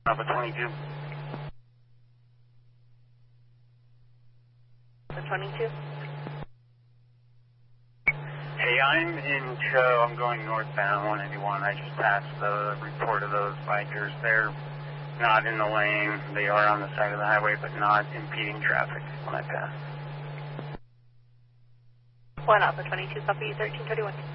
Alpha 22. Alpha 22. Hey, I'm in Cho. I'm going northbound 181. I just passed the report of those bikers. They're not in the lane. They are on the side of the highway, but not impeding traffic when I pass. 1 Alpha 22, copy 1331.